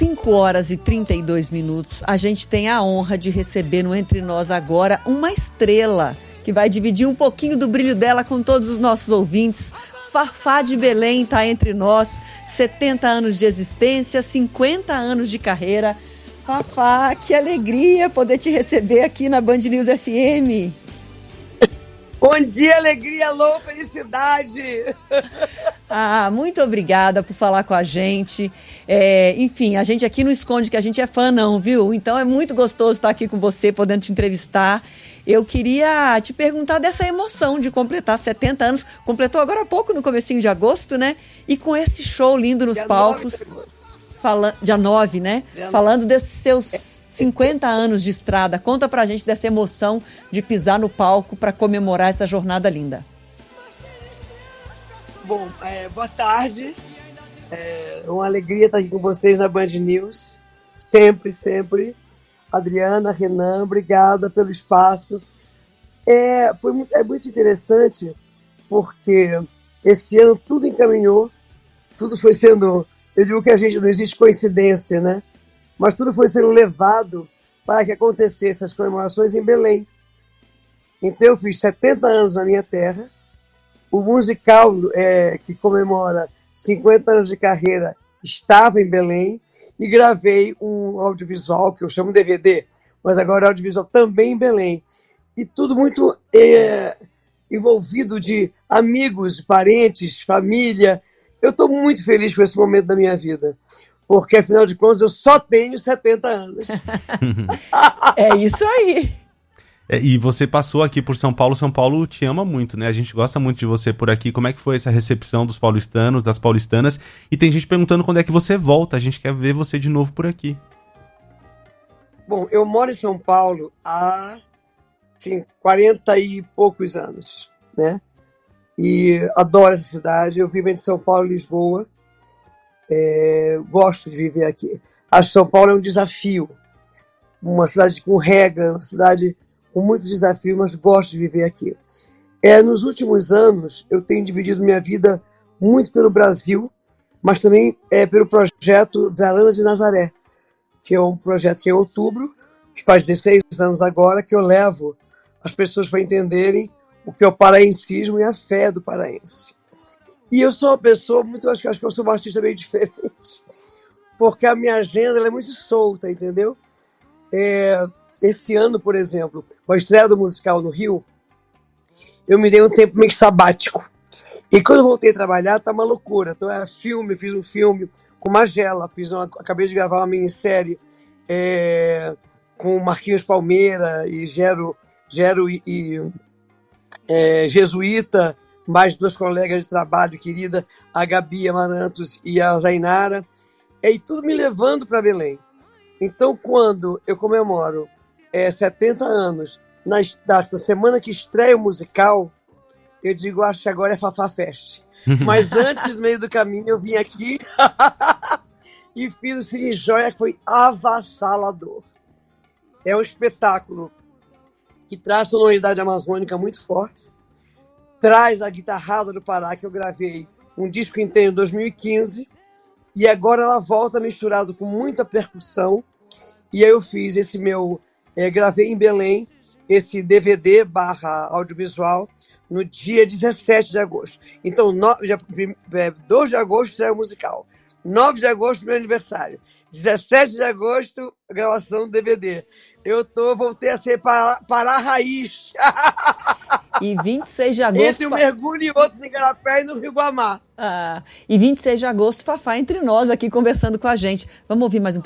5 horas e 32 minutos, a gente tem a honra de receber no Entre Nós agora uma estrela que vai dividir um pouquinho do brilho dela com todos os nossos ouvintes. Fafá de Belém está entre nós, 70 anos de existência, 50 anos de carreira. Fafá, que alegria poder te receber aqui na Band News FM. Bom dia, alegria, alô, felicidade! Muito obrigada por falar com a gente. Enfim, a gente aqui não esconde que a gente é fã não, viu? Então é muito gostoso estar aqui com você, podendo te entrevistar. Eu queria te perguntar dessa emoção de completar 70 anos. Completou agora há pouco, no comecinho de agosto, né? E com esse show lindo nos palcos. Dia 9, né? Falando desses seus 50 anos de estrada. Conta pra gente dessa emoção de pisar no palco para comemorar essa jornada linda. Bom, boa tarde. É uma alegria estar aqui com vocês na Band News. Sempre, sempre. Adriana, Renan, obrigada pelo espaço. É muito interessante porque esse ano tudo encaminhou, tudo foi sendo... Eu digo que a gente não existe coincidência, né? Mas tudo foi sendo levado para que acontecessem as comemorações em Belém. Então eu fiz 70 anos na minha terra. O musical que comemora 50 anos de carreira estava em Belém e gravei um audiovisual que eu chamo DVD, mas agora é audiovisual também em Belém. E tudo muito envolvido de amigos, parentes, família. Eu estou muito feliz com esse momento da minha vida, porque afinal de contas eu só tenho 70 anos. É isso aí. E você passou aqui por São Paulo. São Paulo te ama muito, né? A gente gosta muito de você por aqui. Como é que foi essa recepção dos paulistanos, das paulistanas? E tem gente perguntando quando é que você volta. A gente quer ver você de novo por aqui. Bom, eu moro em São Paulo há 40 e poucos anos, né? E adoro essa cidade. Eu vivo entre São Paulo e Lisboa. Gosto de viver aqui. Acho que São Paulo é um desafio. Uma cidade com regra, uma cidade com muito desafio, mas gosto de viver aqui. Nos últimos anos, eu tenho dividido minha vida muito pelo Brasil, mas também pelo projeto Varanda de Nazaré, que é um projeto que é em outubro, que faz 16 anos agora, que eu levo as pessoas para entenderem o que é o paraencismo e a fé do paraense. E eu sou uma pessoa, acho que eu sou uma artista meio diferente, porque a minha agenda ela é muito solta, entendeu? Esse ano, por exemplo, com a estreia do musical no Rio, eu me dei um tempo meio sabático. E quando eu voltei a trabalhar, tá uma loucura. Então fiz um filme com Magela, acabei de gravar uma minissérie com Marquinhos Palmeira e Gero e Jesuíta, mais 2 colegas de trabalho, querida, a Gabi Amarantos e a Zainara, e tudo me levando para Belém. Então, quando eu comemoro 70 anos, na semana que estreia o musical, eu digo, acho que agora é Fafá Fest. Mas antes, no meio do caminho, eu vim aqui e fiz o Cine Joia, que foi avassalador. É um espetáculo que traz sonoridade amazônica muito forte, traz a guitarrada do Pará, que eu gravei um disco inteiro em 2015, e agora ela volta misturado com muita percussão. E aí eu fiz esse gravei em Belém, esse DVD / audiovisual, no dia 17 de agosto. Então, 2 de agosto estreia o musical. 9 de agosto, meu aniversário. 17 de agosto, gravação do DVD. Voltei a ser Pará Raiz. E 26 de agosto... Entre um mergulho e outro no Igarapé e no Rio Guamá. E 26 de agosto, Fafá entre nós aqui conversando com a gente. Vamos ouvir mais um